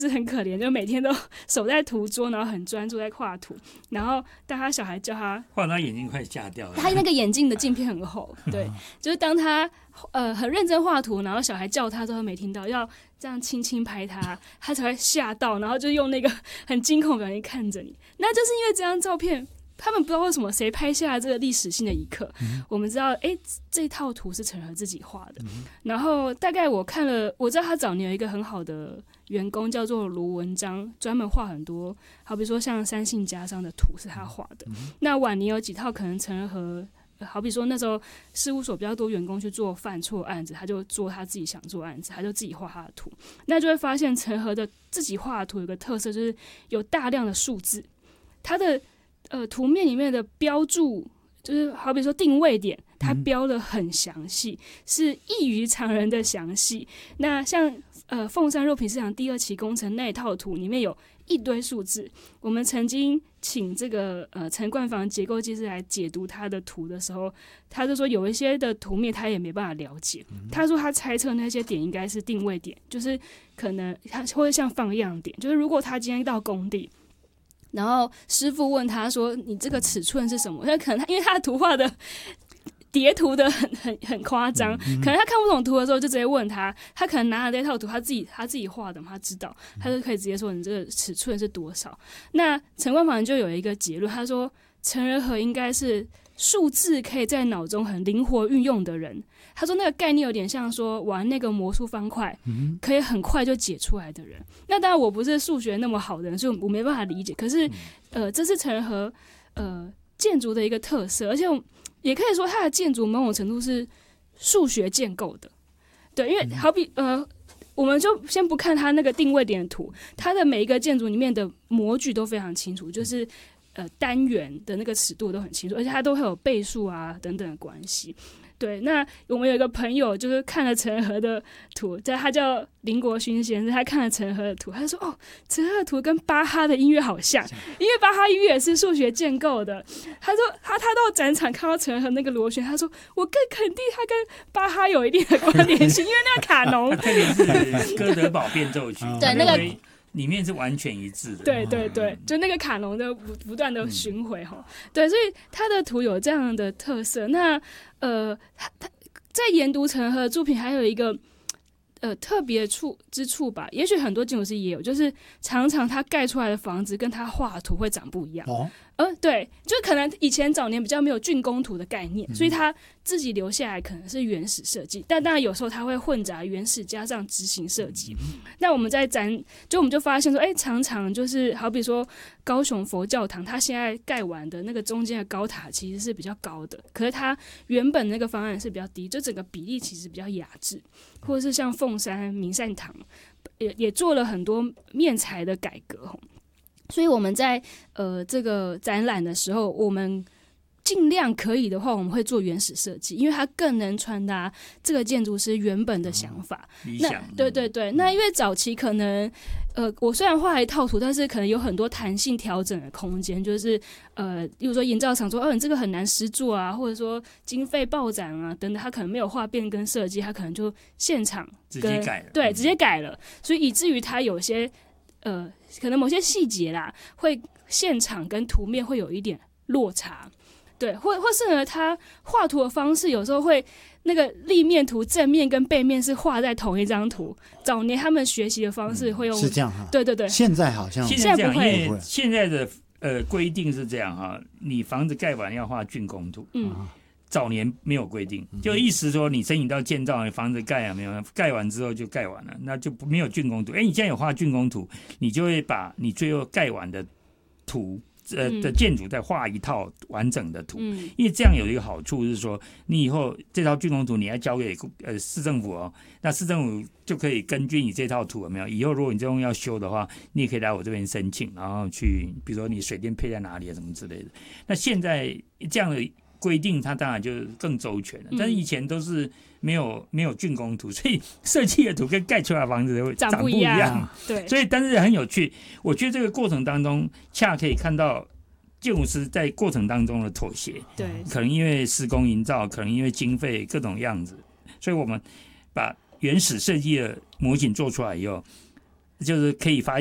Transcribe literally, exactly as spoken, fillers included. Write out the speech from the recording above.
是很可怜，就每天都守在图桌，然后很专注在画图。然后当他小孩叫他画到眼睛快瞎掉了， 他那个眼镜的镜片很厚，对，就是当他呃很认真画图，然后小孩叫他之后没听到，要这样轻轻拍他，他才会吓到，然后就用那个很惊恐的表情看着你。那就是因为这张照片。他们不知道为什么谁拍下这个历史性的一刻、嗯、我们知道哎，这套图是陈和自己画的、嗯、然后大概我看了，我知道他早年有一个很好的员工叫做卢文章，专门画很多好比说像三姓家商的图是他画的、嗯、那晚年有几套可能陈和好比说那时候事务所比较多员工去做犯错案子，他就做他自己想做案子，他就自己画他的图。那就会发现陈和的自己画的图有个特色，就是有大量的数字，他的呃，图面里面的标注就是好比说定位点，它标得很详细、嗯、是异于常人的详细。那像呃凤山肉品市场第二期工程那一套图里面有一堆数字，我们曾经请这个呃陈冠房结构技师来解读他的图的时候，他就说有一些的图面他也没办法了解、嗯、他说他猜测那些点应该是定位点，就是可能他会像放样点，就是如果他今天到工地然后师傅问他说你这个尺寸是什么，那可能他因为他的图画的叠图的很很很夸张、嗯、可能他看不懂图的时候就直接问他，他可能拿了这套图他自己他自己画的他知道，他就可以直接说你这个尺寸是多少。那陈冠房就有一个结论，他说陈仁和应该是数字可以在脑中很灵活运用的人，他说那个概念有点像说玩那个魔术方块可以很快就解出来的人。那当然我不是数学那么好的人，所以我没办法理解，可是呃，这是陈仁和呃建筑的一个特色，而且也可以说它的建筑某种程度是数学建构的。对，因为好比呃我们就先不看它那个定位点的图，它的每一个建筑里面的模具都非常清楚，就是呃单元的那个尺度都很清楚，而且它都会有倍数啊等等的关系。对，那我们有一个朋友就是看了陈和的图，他叫林国勋先生，他看了陈和的图，他就说哦，陈和的图跟巴哈的音乐好像，因为巴哈音乐也是数学建构的。他说他他到展场看到陈和那个螺旋，他说我更肯定他跟巴哈有一定的关联性，因为那个卡农特别是哥德堡变奏曲， 对那个里面是完全一致的。 对对对，就那个卡农的不不断的巡回哈、嗯，对，所以他的图有这样的特色。那呃，他他在研读陈和的作品还有一个呃特别处之处吧，也许很多建筑师也有，就是常常他盖出来的房子跟他画的图会长不一样。哦，呃，对，就可能以前早年比较没有竣工图的概念，嗯、所以他自己留下来可能是原始设计，但当然有时候他会混杂原始加上执行设计。嗯、那我们在展，就我们就发现说，哎，常常就是好比说高雄佛教堂，它现在盖完的那个中间的高塔其实是比较高的，可是它原本那个方案是比较低，就整个比例其实比较雅致，或者是像凤山明善堂也也做了很多面材的改革。所以我们在呃这个展览的时候，我们尽量可以的话，我们会做原始设计，因为它更能传达这个建筑师原本的想法。 嗯、理想。 那对对对，那因为早期可能呃，我虽然画了一套图，但是可能有很多弹性调整的空间，就是呃，例如说营造厂说，哦，你这个很难实作啊，或者说经费暴涨啊等等，他可能没有画变更设计，他可能就现场直接改了， 对，直接改了，所以以至于他有些呃。可能某些细节啦，会现场跟图面会有一点落差，对，或或是呢，他画图的方式有时候会那个立面图正面跟背面是画在同一张图。早年他们学习的方式会用、 嗯、是这样哈， 对对对， 现在好像现在这样，因为现在的呃规定是这样哈，你房子盖完要画竣工图，嗯。早年没有规定，就意思说你申请到建造，你房子盖了没有？盖完之后就盖完了，那就没有竣工图。哎，你现在有画竣工图，你就会把你最后盖完的图呃的建筑再画一套完整的图，嗯、因为这样有一个好处是说，你以后这套竣工图你要交给呃市政府哦，那市政府就可以根据你这套图有没有？以后如果你这种要修的话，你也可以来我这边申请，然后去比如说你水电配在哪里啊什么之类的。那现在这样的规定它当然就更周全了，但是以前都是没有没有竣工图，所以设计的图跟盖出来的房子会长不一样。 一样对， 所以但是很有趣，我觉得这个过程当中，恰可以看到建筑师在过程当中的妥协。 对， 可能因为施工营造，可能因为经费各种样子，所以我们把原始设计的模型做出来以后， 就是可以发